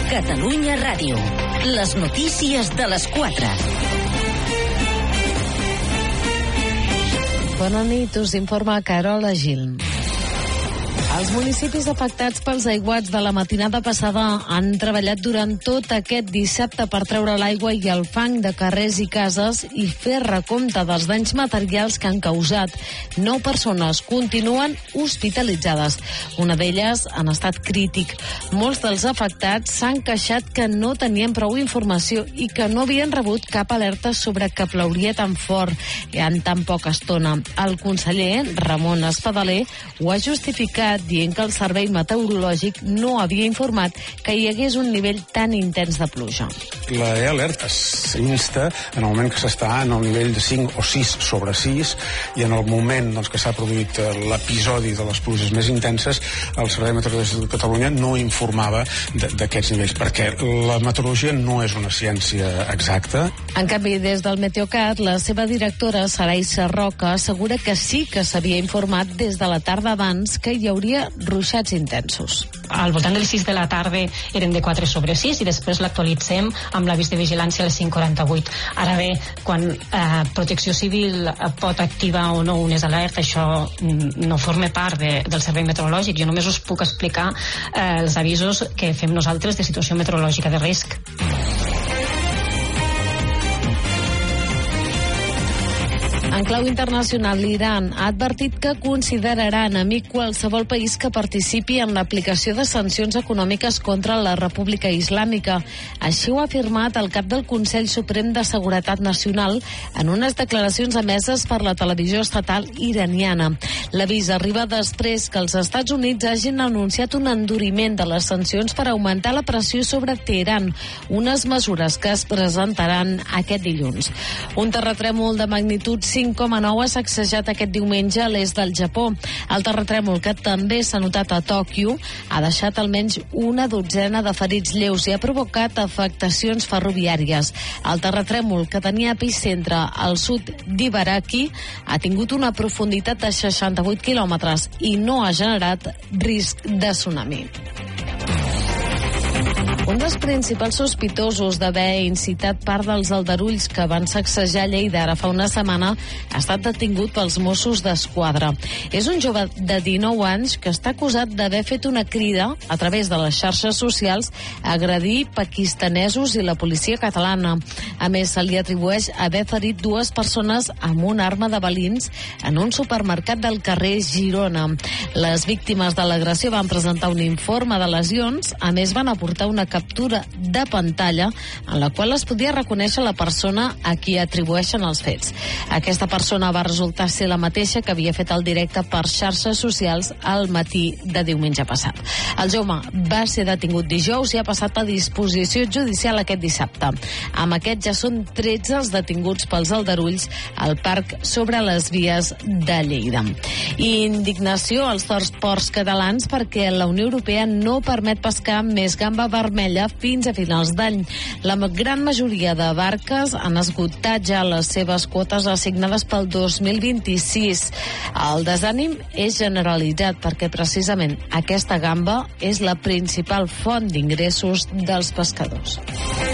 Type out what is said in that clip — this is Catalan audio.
Catalunya Ràdio. Les notícies de les 4. Bona nit, us informa Carola Gil. Els municipis afectats pels aiguats de la matinada passada han treballat durant tot aquest dissabte per treure l'aigua i el fang de carrers i cases i fer recompte dels danys materials que han causat. 9 persones continuen hospitalitzades. Una d'elles en estat crític. Molts dels afectats s'han queixat que no tenien prou informació i que no havien rebut cap alerta sobre que plauria tan fort en tan poca estona. El conseller Ramon Espadaler ho ha justificat dient que el Servei Meteorològic no havia informat que hi hagués un nivell tan intens de pluja. La E-Alert s'insta en el moment que s'està en el nivell de 5 o 6 sobre 6 i en el moment que s'ha produït l'episodi de les pluges més intenses, el Servei Meteorològic de Catalunya no informava d'aquests nivells, perquè la meteorologia no és una ciència exacta. En canvi, des del Meteocat, la seva directora, Sarai Sarroca, assegura que sí que s'havia informat des de la tarda abans que hi hauria ruixats intensos. Al voltant de les 6 de la tarda eren de 4 sobre 6 i després l'actualitzem amb l'avís de vigilància a les 5:48. Ara bé, quan Protecció Civil pot activar o no unes alertes, això no forma part del Servei Meteorològic. Jo només us puc explicar els avisos que fem nosaltres de situació meteorològica de risc. En clau internacional, l'Iran ha advertit que considerarà enemic qualsevol país que participi en l'aplicació de sancions econòmiques contra la República Islàmica. Així ho ha afirmat el cap del Consell Suprem de Seguretat Nacional en unes declaracions emeses per la televisió estatal iraniana. L'avís arriba després que els Estats Units hagin anunciat un enduriment de les sancions per augmentar la pressió sobre Teheran, unes mesures que es presentaran aquest dilluns. Un terratrèmol de magnitud 5,9 ha sacsejat aquest diumenge a l'est del Japó. El terratrèmol, que també s'ha notat a Tòquio, ha deixat almenys una dotzena de ferits lleus i ha provocat afectacions ferroviàries. El terratrèmol, que tenia epicentre al sud d'Ibaraki, ha tingut una profunditat de 68 quilòmetres i no ha generat risc de tsunami. Un dels principals sospitosos d'haver incitat part dels aldarulls que van sacsejar Lleida ara fa una setmana ha estat detingut pels Mossos d'Esquadra. És un jove de 19 anys que està acusat d'haver fet una crida a través de les xarxes socials a agredir pakistanesos i la policia catalana. A més, se li atribueix haver ferit 2 persones amb una arma de balins en un supermercat del carrer Girona. Les víctimes de l'agressió van presentar un informe de lesions, a més van aportar una captura de pantalla en la qual es podia reconèixer la persona a qui atribueixen els fets. Aquesta persona va resultar ser la mateixa que havia fet el directe per xarxes socials al matí de diumenge passat. El jove va ser detingut dijous i ha passat a disposició judicial aquest dissabte. Amb aquest ja són 13 els detinguts pels aldarulls al parc sobre les vies de Lleida. Indignació als ports catalans perquè la Unió Europea no permet pescar més gamba vermella fins a finals d'any. La gran majoria de barques han esgotat ja les seves quotes assignades pel 2026. El desànim és generalitzat perquè precisament aquesta gamba és la principal font d'ingressos dels pescadors.